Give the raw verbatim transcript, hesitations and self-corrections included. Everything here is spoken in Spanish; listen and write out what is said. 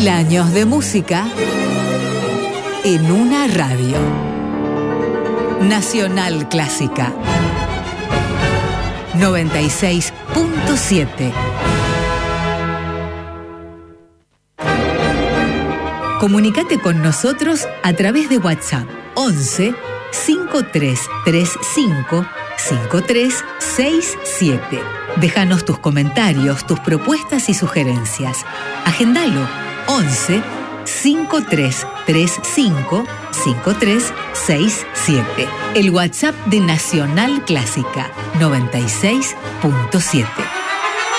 Mil años de música en una radio. Nacional Clásica noventa y seis punto siete. Comunicate con nosotros a través de WhatsApp once cinco tres tres cinco cinco tres seis siete. Déjanos tus comentarios, tus propuestas y sugerencias. Agendalo once cinco tres tres cinco cinco tres seis siete. El WhatsApp de Nacional Clásica noventa y seis punto siete.